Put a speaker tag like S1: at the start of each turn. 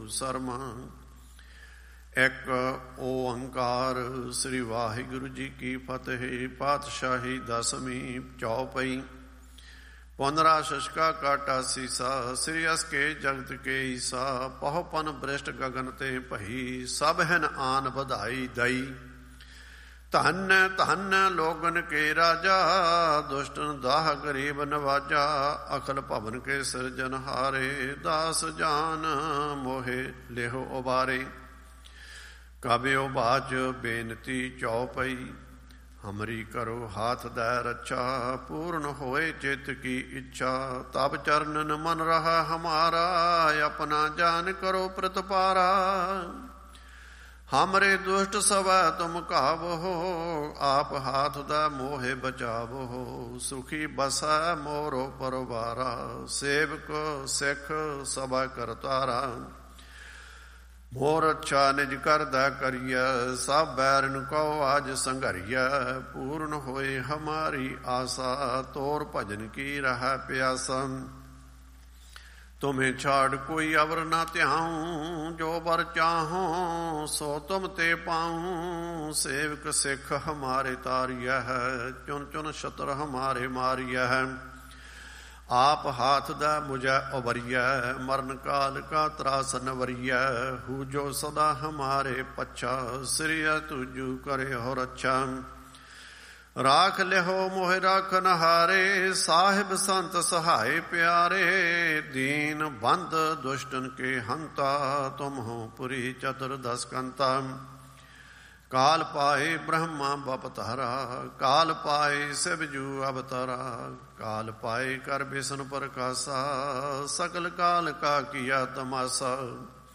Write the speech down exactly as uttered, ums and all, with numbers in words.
S1: ਸਰਮਾ। ਇੱਕ ਓੰਕਾਰ। ਸ੍ਰੀ ਵਾਹਿਗੁਰੂ ਜੀ ਕੀ ਫਤਿਹ। ਪਾਤਸ਼ਾਹੀ ਦਸਵੀਂ ਚੌਪਈ। ਪੁਨਰਾ ਸ਼ਸ਼ਕਾ ਕਾਟਾ ਸੀਸਾ। ਸ੍ਰੀ ਅਸ ਕੇ ਜਗਤ ਕੇ ਈਸਾ। ਪਹੁ ਪਨ ਬ੍ਰਿਸ਼ਟ ਗਗਨ ਤੇ ਭਈ। ਸਭ ਹਨ ਆਨ ਵਧਾਈ ਦਈ। ਧਨ ਧਨ ਲੋਗਨ ਕੇ ਰਾਜਾ। ਦੁਸ਼ਟਨ ਦਾਹ ਗਰੀਬ ਨਵਾਜਾ। ਅਖਲ ਭਵਨ ਕੇ ਸਿਰਜਨਹਾਰੇ। ਦਾਸ ਜਾਨ ਮੋਹਿ ਲਿਹੁ ਉਬਾਰੇ। ਕਾਵਿਓ ਬਾਚ ਬੇਨਤੀ ਚੌਪਈ। ਹਮਰੀ ਕਰੋ ਹਾਥ ਦੈ ਰੱਛਾ। ਪੂਰਨ ਹੋਏ ਚਿਤ ਕੀ ਇੱਛਾ। ਤਬ ਚਰਨਨ ਮਨ ਰਹਾ ਹਮਾਰਾ। ਆਪਣਾ ਜਾਨ ਕਰੋ ਪ੍ਰਤਪਾਰਾ। ਹਮਰੇ ਦੁਸ਼ਟ ਸਵੈ ਤੁਮ ਕਾਵਹੁ। ਆਪ ਹਾਥ ਦਾ ਮੋਹਿ ਬਚਾਵਹੁ। ਸੁਖੀ ਬਸੈ ਮੋਰੋ ਪਰਵਾਰਾ। ਸੇਵਕ ਸਿੱਖ ਸਭਾ ਕਰਤਾਰਾ। ਮੋਰ ਅੱਛਾ ਨਿਜ ਕਰਦਾ ਕਰੀਐ। ਸਭ ਬੈਰਨ ਕਉ ਆਜ ਸੰਘਰੀਐ। ਪੂਰਨ ਹੋਏ ਹਮਾਰੀ ਆਸਾ। ਤੋਰ ਭਜਨ ਕੀ ਰਹਿ ਪਿਆਸਾ। ਤੁਮੇ ਛਾੜ ਕੋਈ ਅਵਰ ਨਾ ਧਿਆਉ। ਜੋ ਬਰ ਚਾਹੋ ਸੋ ਤੁਮ ਤੇ ਪਾਉ। ਸੇਵਕ ਸਿੱਖ ਹਮਾਰੇ ਤਾਰੀਐ ਹੈ। ਚੁਨ ਚੁਨ ਛਤਰ ਹਮਾਰੇ ਮਾਰੀਐ ਹੈ। ਆਪ ਹਾਥ ਦਾ ਮੁਝੈ ਉਬਰੀਐ। ਮਰਨ ਕਾਲ ਕਾ ਤਰਾਸ ਨਵਰੀਐ। ਹੂ ਜੋ ਸਦਾ ਹਮਾਰੇ ਪੱਛਾ। ਸ੍ਰੀ ਤੁਜੂ ਕਰੇ ਹੋ ਰੱਛਾ। ਰਾਖ ਲਿਹੋ ਮੋਹਿ ਰਾਖਨ ਹਾਰੇ। ਸਾਹਿਬ ਸੰਤ ਸਹਾਏ ਪਿਆਰੇ। ਦੀਨ ਬੰਦ ਦੁਸ਼ਟਨ ਕੇ ਹੰਤਾ। ਤੁਮ ਹੋ ਪੁਰੀ ਚਤੁਰ ਦਸ ਕੰਤਾ। ਕਾਲ ਪਾਏ ਬ੍ਰਹਮਾ ਬਪਤਾਰਾ। ਕਾਲ ਪਾਏ ਸਿਵਜੂ ਅਵਤਾਰਾ। ਕਾਲ ਪਾਏ ਕਰ ਬਿਸ਼ਨ ਪ੍ਰਕਾਸ਼ਾ। ਸਕਲ ਕਾਲ ਕਾ ਕੀਆ ਤਮਾਸਾ।